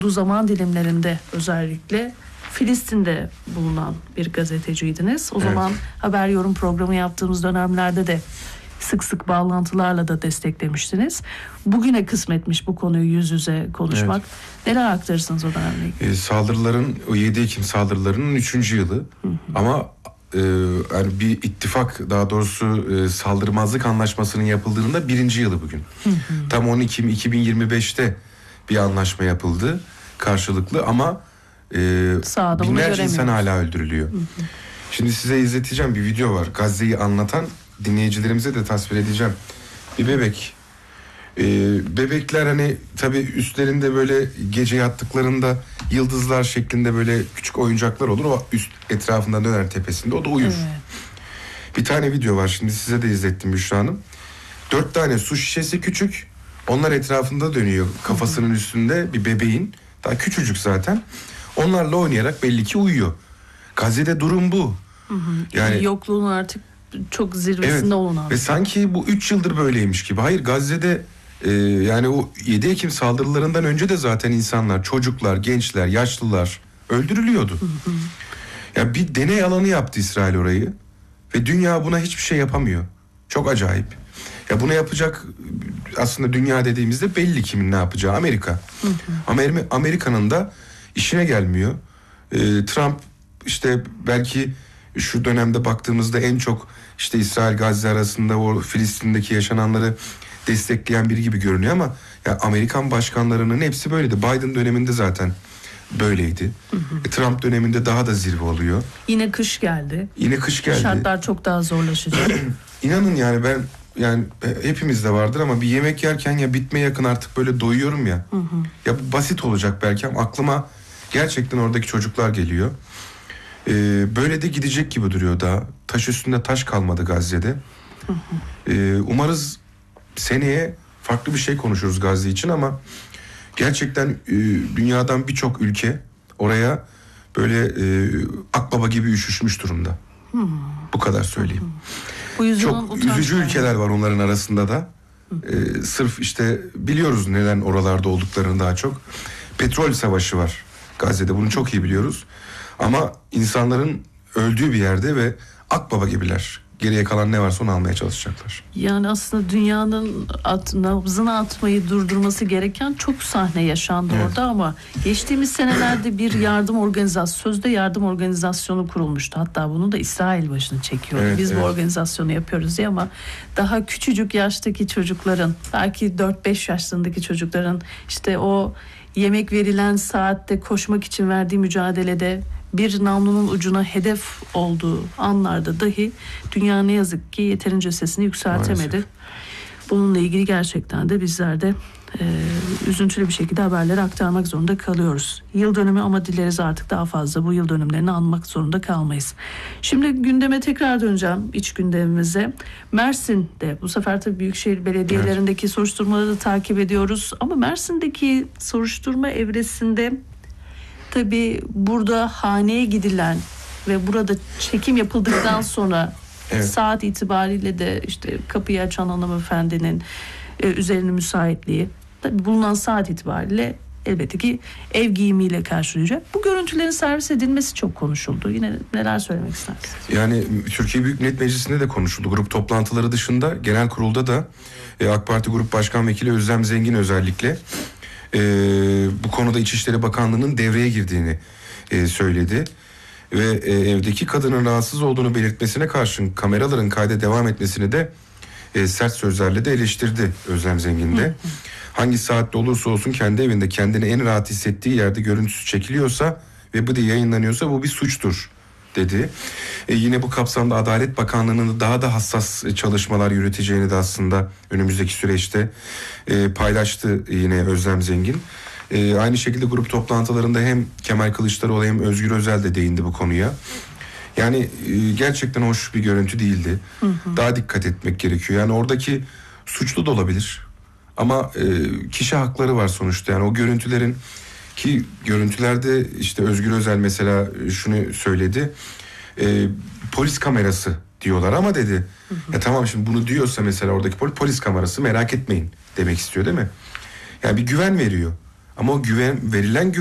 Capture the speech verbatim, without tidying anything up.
Bu zaman dilimlerinde özellikle Filistin'de bulunan bir gazeteciydiniz. O evet. zaman haber yorum programı yaptığımız dönemlerde de sık sık bağlantılarla da desteklemiştiniz. Bugüne kısmetmiş bu konuyu yüz yüze konuşmak. Evet. Neler aktarırsınız o dönemle ilgili? E, saldırıların, o yedi Ekim saldırılarının üçüncü yılı. Hı hı. Ama e, yani bir ittifak, daha doğrusu e, saldırmazlık anlaşmasının yapıldığının da birinci yılı bugün. Hı hı. Tam on Ekim iki bin yirmi beşte bir anlaşma yapıldı karşılıklı ama e, binlerce insan hala öldürülüyor. Hı hı. Şimdi size izleteceğim bir video var. Gazze'yi anlatan, dinleyicilerimize de tasvir edeceğim. Bir bebek. Ee, bebekler hani tabii üstlerinde böyle gece yattıklarında yıldızlar şeklinde böyle küçük oyuncaklar olur. O üst etrafında döner tepesinde. O da uyur. Evet. Bir tane video var. Şimdi size de izlettim Büşra Hanım. Dört tane su şişesi küçük. Onlar etrafında dönüyor. Kafasının Hı-hı. üstünde bir bebeğin. Daha küçücük zaten. Onlarla oynayarak belli ki uyuyor. Gazze'de durum bu. Hı-hı. Yani yokluğun artık çok zirvesinde evet. olunan. Ve sanki bu üç yıldır böyleymiş gibi. Hayır, Gazze'de e, yani o yedi Ekim saldırılarından önce de zaten insanlar, çocuklar, gençler, yaşlılar öldürülüyordu. Hı hı. Ya bir deney alanı yaptı İsrail orayı ve dünya buna hiçbir şey yapamıyor. Çok acayip. Ya bunu yapacak aslında dünya dediğimizde belli kimin ne yapacağı. Amerika. Hı hı. Amer- Amerika'nın da işine gelmiyor. E, Trump işte belki şu dönemde baktığımızda en çok işte İsrail-Gazze arasında o Filistin'deki yaşananları destekleyen biri gibi görünüyor ama ya Amerikan başkanlarının hepsi böyleydi. Biden döneminde zaten böyleydi. Hı hı. E, Trump döneminde daha da zirve oluyor. Yine kış geldi. Yine kış geldi. Şartlar çok daha zorlaşacak. İnanın yani ben yani hepimizde vardır ama bir yemek yerken ya bitmeye yakın artık böyle doyuyorum ya. Hı hı. Ya bu basit olacak belki ama aklıma gerçekten oradaki çocuklar geliyor. Ee, böyle de gidecek gibi duruyor daha. Taş üstünde taş kalmadı Gazze'de. Hı hı. Ee, umarız seneye farklı bir şey konuşuruz Gazze için ama gerçekten e, dünyadan birçok ülke oraya böyle e, akbaba gibi üşüşmüş durumda. Hı. Bu kadar söyleyeyim. Hı. Çok üzücü yani. Ülkeler var onların arasında da. Ee, sırf işte biliyoruz neden oralarda olduklarını daha çok. Petrol savaşı var Gazze'de, bunu çok iyi biliyoruz. Ama insanların öldüğü bir yerde ve akbaba gibiler. Geriye kalan ne varsa onu almaya çalışacaklar. Yani aslında dünyanın at, nabzını atmayı durdurması gereken çok sahne yaşandı evet. orada ama geçtiğimiz senelerde bir yardım organizasyonu, sözde yardım organizasyonu kurulmuştu. Hatta bunu da İsrail başını çekiyordu. Evet, Biz evet. bu organizasyonu yapıyoruz diye ama daha küçücük yaştaki çocukların, belki dört beş yaşlarındaki çocukların işte o yemek verilen saatte koşmak için verdiği mücadelede bir namlunun ucuna hedef olduğu anlarda dahi dünya ne yazık ki yeterince sesini yükseltemedi. Maalesef. Bununla ilgili gerçekten de bizler de e, üzüntülü bir şekilde haberleri aktarmak zorunda kalıyoruz. Yıl dönümü ama dileriz artık daha fazla bu yıl dönümlerini anmak zorunda kalmayız. Şimdi gündeme tekrar döneceğim, iç gündemimize. Mersin'de bu sefer tabii büyükşehir belediyelerindeki evet. soruşturmaları takip ediyoruz. Ama Mersin'deki soruşturma evresinde tabii burada haneye gidilen ve burada çekim yapıldıktan sonra evet. saat itibariyle de işte kapıyı açan hanımefendinin e, üzerine müsaitliği tabii bulunan saat itibariyle elbette ki ev giyimiyle karşılayacak. Bu görüntülerin servis edilmesi çok konuşuldu. Yine neler söylemek istersiniz? Yani Türkiye Büyük Millet Meclisi'nde de konuşuldu. Grup toplantıları dışında genel kurulda da e, AK Parti Grup Başkan Vekili Özlem Zengin özellikle Ee, bu konuda İçişleri Bakanlığı'nın devreye girdiğini e, söyledi. Ve e, evdeki kadının rahatsız olduğunu belirtmesine karşın kameraların kayda devam etmesini de e, sert sözlerle de eleştirdi Özlem Zengin de. Hangi saatte olursa olsun kendi evinde kendini en rahat hissettiği yerde görüntüsü çekiliyorsa ve bu da yayınlanıyorsa bu bir suçtur dedi. E, yine bu kapsamda Adalet Bakanlığı'nın daha da hassas çalışmalar yürüteceğini de aslında önümüzdeki süreçte e, paylaştı yine Özlem Zengin. E, aynı şekilde grup toplantılarında hem Kemal Kılıçdaroğlu hem Özgür Özel de değindi bu konuya. Yani e, gerçekten hoş bir görüntü değildi. Hı hı. Daha dikkat etmek gerekiyor. Yani oradaki suçlu da olabilir. Ama e, kişi hakları var sonuçta. Yani o görüntülerin ki görüntülerde işte Özgür Özel mesela şunu söyledi. E, polis kamerası diyorlar ama dedi. Hı hı. Ya tamam şimdi bunu diyorsa mesela oradaki polis, polis kamerası merak etmeyin demek istiyor değil mi? Yani bir güven veriyor. Ama o güven, verilen